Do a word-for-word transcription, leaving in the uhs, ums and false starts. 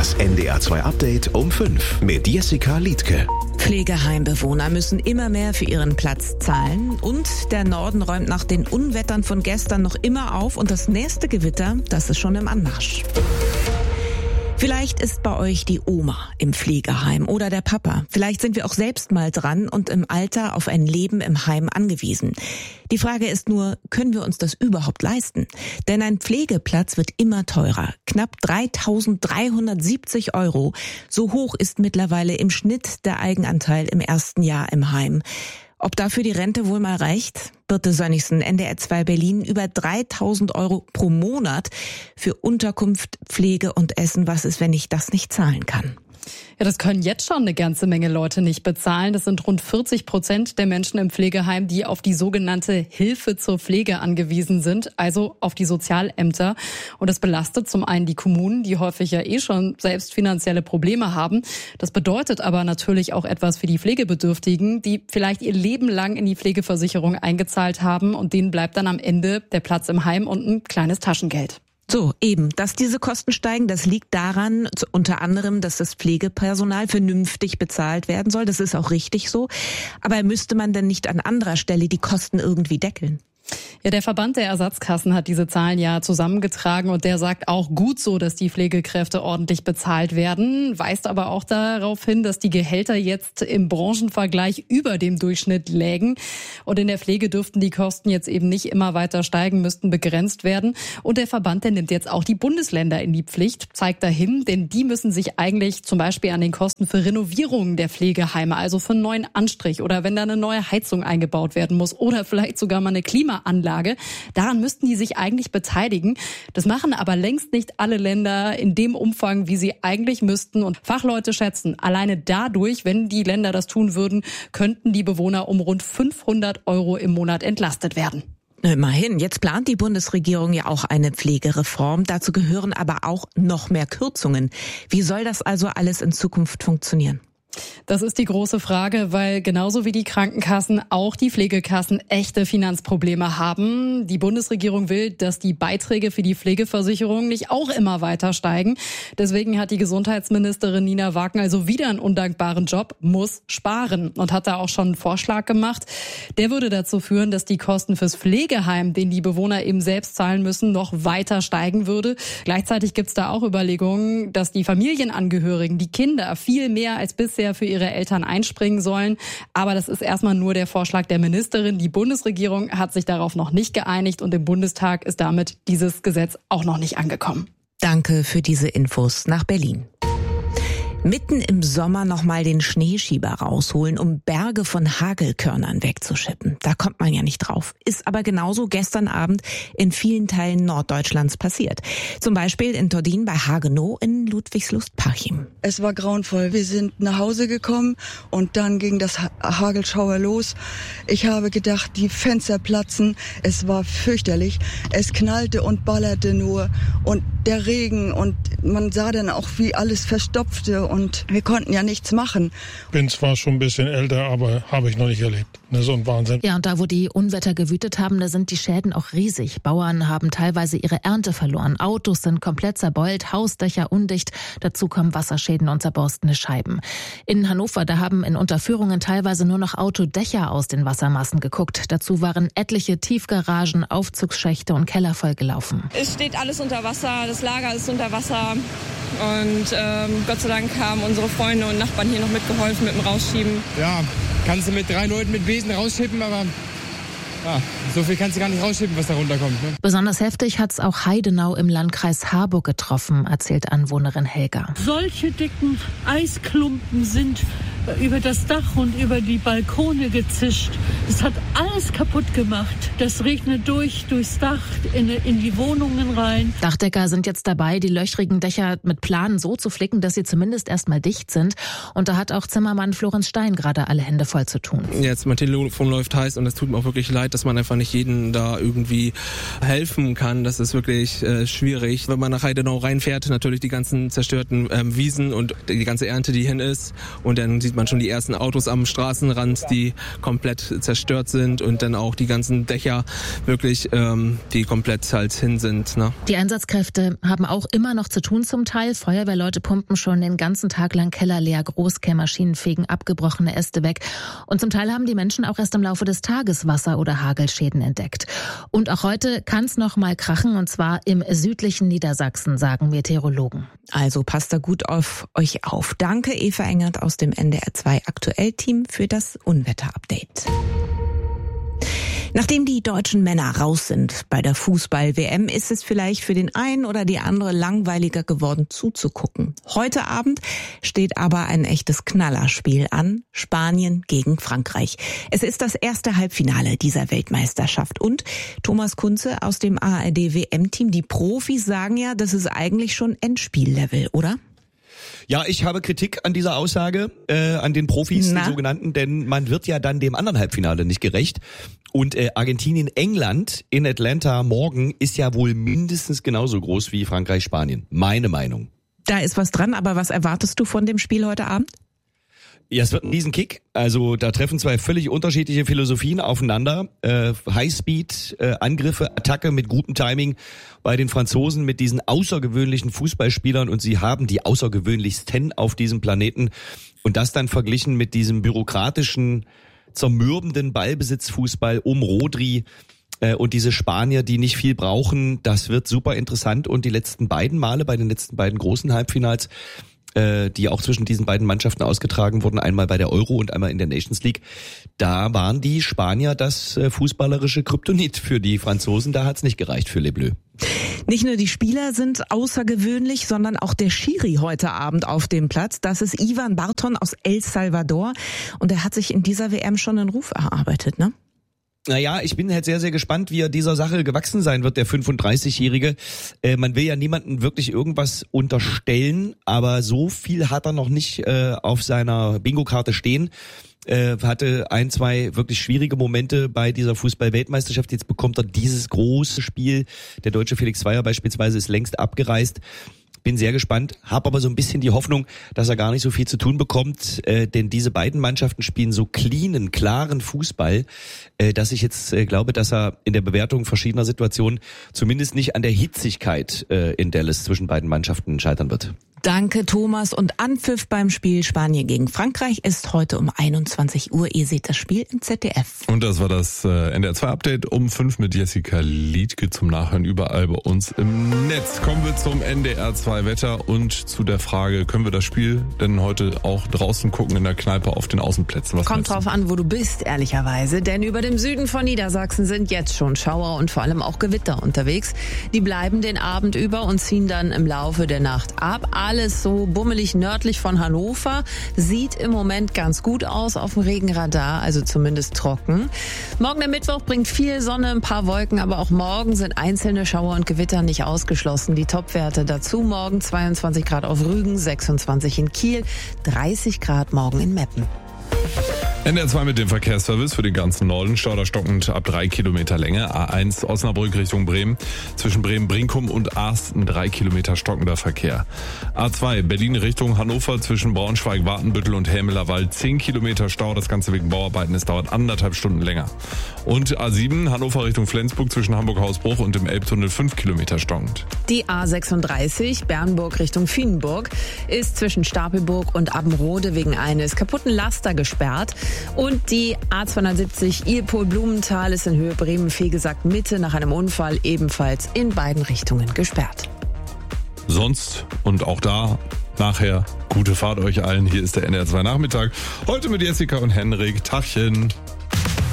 Das N D R zwei Update um fünf mit Jessica Liedtke. Pflegeheimbewohner müssen immer mehr für ihren Platz zahlen und der Norden räumt nach den Unwettern von gestern noch immer auf und das nächste Gewitter, das ist schon im Anmarsch. Vielleicht ist bei euch die Oma im Pflegeheim oder der Papa. Vielleicht sind wir auch selbst mal dran und im Alter auf ein Leben im Heim angewiesen. Die Frage ist nur, können wir uns das überhaupt leisten? Denn ein Pflegeplatz wird immer teurer. Knapp dreitausenddreihundertsiebzig Euro. So hoch ist mittlerweile im Schnitt der Eigenanteil im ersten Jahr im Heim. Ob dafür die Rente wohl mal reicht? Birte Sönnigsen, N D R zwei Berlin, über dreitausend Euro pro Monat für Unterkunft, Pflege und Essen. Was ist, wenn ich das nicht zahlen kann? Ja, das können jetzt schon eine ganze Menge Leute nicht bezahlen. Das sind rund vierzig Prozent der Menschen im Pflegeheim, die auf die sogenannte Hilfe zur Pflege angewiesen sind, also auf die Sozialämter. Und das belastet zum einen die Kommunen, die häufig ja eh schon selbst finanzielle Probleme haben. Das bedeutet aber natürlich auch etwas für die Pflegebedürftigen, die vielleicht ihr Leben lang in die Pflegeversicherung eingezahlt haben und denen bleibt dann am Ende der Platz im Heim und ein kleines Taschengeld. So, eben, dass diese Kosten steigen, das liegt daran, unter anderem, dass das Pflegepersonal vernünftig bezahlt werden soll. Das ist auch richtig so. Aber müsste man denn nicht an anderer Stelle die Kosten irgendwie deckeln? Ja, der Verband der Ersatzkassen hat diese Zahlen ja zusammengetragen und der sagt auch gut so, dass die Pflegekräfte ordentlich bezahlt werden, weist aber auch darauf hin, dass die Gehälter jetzt im Branchenvergleich über dem Durchschnitt lägen und in der Pflege dürften die Kosten jetzt eben nicht immer weiter steigen, müssten begrenzt werden und der Verband, der nimmt jetzt auch die Bundesländer in die Pflicht, zeigt dahin, denn die müssen sich eigentlich zum Beispiel an den Kosten für Renovierungen der Pflegeheime, also für einen neuen Anstrich oder wenn da eine neue Heizung eingebaut werden muss oder vielleicht sogar mal eine Klima Anlage. Daran müssten die sich eigentlich beteiligen. Das machen aber längst nicht alle Länder in dem Umfang, wie sie eigentlich müssten. Und Fachleute schätzen, alleine dadurch, wenn die Länder das tun würden, könnten die Bewohner um rund fünfhundert Euro im Monat entlastet werden. Immerhin, jetzt plant die Bundesregierung ja auch eine Pflegereform. Dazu gehören aber auch noch mehr Kürzungen. Wie soll das also alles in Zukunft funktionieren? Das ist die große Frage, weil genauso wie die Krankenkassen auch die Pflegekassen echte Finanzprobleme haben. Die Bundesregierung will, dass die Beiträge für die Pflegeversicherung nicht auch immer weiter steigen. Deswegen hat die Gesundheitsministerin Nina Wagner also wieder einen undankbaren Job, muss sparen und hat da auch schon einen Vorschlag gemacht. Der würde dazu führen, dass die Kosten fürs Pflegeheim, den die Bewohner eben selbst zahlen müssen, noch weiter steigen würde. Gleichzeitig gibt es da auch Überlegungen, dass die Familienangehörigen, die Kinder viel mehr als bisher für ihre Eltern einspringen sollen. Aber das ist erstmal nur der Vorschlag der Ministerin. Die Bundesregierung hat sich darauf noch nicht geeinigt und im Bundestag ist damit dieses Gesetz auch noch nicht angekommen. Danke für diese Infos nach Berlin. Mitten im Sommer nochmal den Schneeschieber rausholen, um Berge von Hagelkörnern wegzuschippen. Da kommt man ja nicht drauf. Ist aber genauso gestern Abend in vielen Teilen Norddeutschlands passiert. Zum Beispiel in Tordin bei Hagenow in Ludwigslust-Parchim. Es war grauenvoll. Wir sind nach Hause gekommen und dann ging das Hagelschauer los. Ich habe gedacht, die Fenster platzen. Es war fürchterlich. Es knallte und ballerte nur und der Regen und man sah dann auch, wie alles verstopfte. Und wir konnten ja nichts machen. Bin zwar schon ein bisschen älter, aber habe ich noch nicht erlebt. Ne, so ein Wahnsinn. Ja, und da, wo die Unwetter gewütet haben, da sind die Schäden auch riesig. Bauern haben teilweise ihre Ernte verloren. Autos sind komplett zerbeult, Hausdächer undicht. Dazu kommen Wasserschäden und zerborstene Scheiben. In Hannover, da haben in Unterführungen teilweise nur noch Autodächer aus den Wassermassen geguckt. Dazu waren etliche Tiefgaragen, Aufzugsschächte und Keller vollgelaufen. Es steht alles unter Wasser, das Lager ist unter Wasser. Und ähm, Gott sei Dank haben unsere Freunde und Nachbarn hier noch mitgeholfen mit dem Rausschieben. Ja, kannst du mit drei Leuten mit Besen rausschippen, aber ja, so viel kannst du gar nicht rausschippen, was da runterkommt. Ne? Besonders heftig hat's auch Heidenau im Landkreis Harburg getroffen, erzählt Anwohnerin Helga. Solche dicken Eisklumpen sind über das Dach und über die Balkone gezischt. Das hat alles kaputt gemacht. Das regnet durch, durchs Dach, in, in die Wohnungen rein. Dachdecker sind jetzt dabei, die löchrigen Dächer mit Planen so zu flicken, dass sie zumindest erstmal dicht sind. Und da hat auch Zimmermann Florenz Stein gerade alle Hände voll zu tun. Jetzt mein Telefon läuft heiß und es tut mir auch wirklich leid, dass man einfach nicht jedem da irgendwie helfen kann. Das ist wirklich äh, schwierig. Wenn man nach Heidenau reinfährt, natürlich die ganzen zerstörten ähm, Wiesen und die ganze Ernte, die hin ist. Und dann sieht sieht man schon die ersten Autos am Straßenrand, die komplett zerstört sind und dann auch die ganzen Dächer wirklich, ähm, die komplett halt hin sind. Ne? Die Einsatzkräfte haben auch immer noch zu tun zum Teil. Feuerwehrleute pumpen schon den ganzen Tag lang Keller leer, Großkehrmaschinen fegen abgebrochene Äste weg. Und zum Teil haben die Menschen auch erst im Laufe des Tages Wasser- oder Hagelschäden entdeckt. Und auch heute kann es noch mal krachen, und zwar im südlichen Niedersachsen, sagen Meteorologen. Also passt da gut auf euch auf. Danke Eva Engert aus dem N D R zwei Aktuell-Team für das Unwetter-Update. Nachdem die deutschen Männer raus sind bei der Fußball-W M, ist es vielleicht für den einen oder die andere langweiliger geworden zuzugucken. Heute Abend steht aber ein echtes Knallerspiel an, Spanien gegen Frankreich. Es ist das erste Halbfinale dieser Weltmeisterschaft. Und Thomas Kunze aus dem A R D-W M-Team, die Profis sagen ja, das ist eigentlich schon Endspiellevel, oder? Ja, ich habe Kritik an dieser Aussage, äh, an den Profis, Na? den sogenannten, denn man wird ja dann dem anderen Halbfinale nicht gerecht. Und äh, Argentinien-England in Atlanta morgen ist ja wohl mindestens genauso groß wie Frankreich-Spanien. Meine Meinung. Da ist was dran, aber was erwartest du von dem Spiel heute Abend? Ja, es wird ein Riesenkick. Also da treffen zwei völlig unterschiedliche Philosophien aufeinander. Äh, Highspeed, äh, Angriffe, Attacke mit gutem Timing bei den Franzosen mit diesen außergewöhnlichen Fußballspielern, und sie haben die außergewöhnlichsten auf diesem Planeten. Und das dann verglichen mit diesem bürokratischen, zermürbenden Ballbesitzfußball um Rodri äh, und diese Spanier, die nicht viel brauchen. Das wird super interessant. Und die letzten beiden Male bei den letzten beiden großen Halbfinals, die auch zwischen diesen beiden Mannschaften ausgetragen wurden, einmal bei der Euro und einmal in der Nations League, da waren die Spanier das fußballerische Kryptonit für die Franzosen, da hat's nicht gereicht für Les Bleus. Nicht nur die Spieler sind außergewöhnlich, sondern auch der Schiri heute Abend auf dem Platz. Das ist Ivan Barton aus El Salvador, und er hat sich in dieser W M schon einen Ruf erarbeitet, ne? Naja, ich bin halt sehr, sehr gespannt, wie er dieser Sache gewachsen sein wird, der fünfunddreißigjährige. Äh, man will ja niemandem wirklich irgendwas unterstellen, aber so viel hat er noch nicht äh, auf seiner Bingo-Karte stehen. Äh, hatte ein, zwei wirklich schwierige Momente bei dieser Fußball-Weltmeisterschaft. Jetzt bekommt er dieses große Spiel. Der deutsche Felix Zweier beispielsweise ist längst abgereist. Bin sehr gespannt, habe aber so ein bisschen die Hoffnung, dass er gar nicht so viel zu tun bekommt, äh, denn diese beiden Mannschaften spielen so cleanen, klaren Fußball, äh, dass ich jetzt äh, glaube, dass er in der Bewertung verschiedener Situationen zumindest nicht an der Hitzigkeit äh, in Dallas zwischen beiden Mannschaften scheitern wird. Danke, Thomas. Und Anpfiff beim Spiel Spanien gegen Frankreich ist heute um einundzwanzig Uhr. Ihr seht das Spiel im Z D F. Und das war das äh, N D R zwei Update um fünf mit Jessica Liedke zum Nachhören überall bei uns im Netz. Kommen wir zum N D R zwei Wetter und zu der Frage, können wir das Spiel denn heute auch draußen gucken in der Kneipe auf den Außenplätzen? Was Kommt drauf an, wo du bist, ehrlicherweise. Denn über dem Süden von Niedersachsen sind jetzt schon Schauer und vor allem auch Gewitter unterwegs. Die bleiben den Abend über und ziehen dann im Laufe der Nacht ab. Alles so bummelig nördlich von Hannover. Sieht im Moment ganz gut aus auf dem Regenradar, also zumindest trocken. Morgen der Mittwoch bringt viel Sonne, ein paar Wolken, aber auch morgen sind einzelne Schauer und Gewitter nicht ausgeschlossen. Die Topwerte dazu morgen zweiundzwanzig Grad auf Rügen, sechsundzwanzig in Kiel, dreißig Grad morgen in Meppen. N D R zwei mit dem Verkehrsservice für den ganzen Norden. Stauder stockend ab drei Kilometer Länge. A eins Osnabrück Richtung Bremen. Zwischen Bremen-Brinkum und Asten drei Kilometer stockender Verkehr. A zwei Berlin Richtung Hannover zwischen Braunschweig, Wartenbüttel und Helmelerwald zehn Kilometer Stau. Das Ganze wegen Bauarbeiten. Es dauert anderthalb Stunden länger. Und A sieben Hannover Richtung Flensburg zwischen Hamburg-Hausbruch und dem Elbtunnel fünf Kilometer stockend. Die A sechsunddreißig Bernburg Richtung Vienburg ist zwischen Stapelburg und Abbenrode wegen eines kaputten Laster gesperrt. Und die A zweihundertsiebzig Ilpol-Blumenthal ist in Höhe Bremen-Fegesack Mitte nach einem Unfall ebenfalls in beiden Richtungen gesperrt. Sonst und auch da nachher gute Fahrt euch allen. Hier ist der N D R zwei Nachmittag. Heute mit Jessica und Henrik. Tachchen.